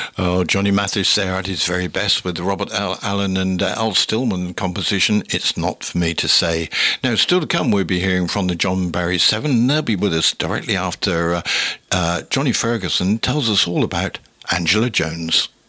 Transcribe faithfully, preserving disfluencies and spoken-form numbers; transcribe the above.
Oh, Johnny Mathis there at his very best with the Robert L. Allen and uh, Al Stillman composition, It's Not For Me To Say. Now, still to come, we'll be hearing from the John Barry Seven, and they'll be with us directly after uh, uh, Johnny Ferguson tells us all about Angela Jones.